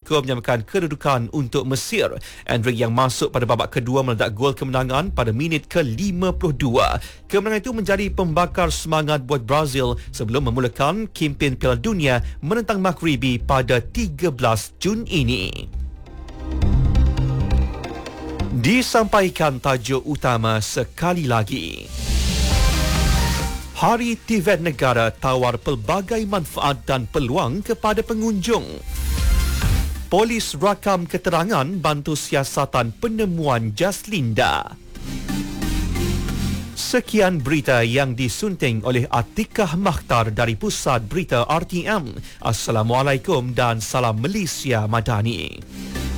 Atletico menyamakan kedudukan untuk Mesir. Endrick yang masuk pada babak kedua meledak gol kemenangan pada minit ke-52. Kemenangan itu menjadi pembakar semangat buat Brazil sebelum memulakan kempen Piala Dunia menentang Maghribi pada 13 Jun ini. Disampaikan tajuk utama sekali lagi. Hari Tibet Negara tawar pelbagai manfaat dan peluang kepada pengunjung. Polis rakam keterangan bantu siasatan penemuan Jaslinda. Sekian berita yang disunting oleh Atikah Makhtar dari Pusat Berita RTM. Assalamualaikum dan salam Malaysia Madani.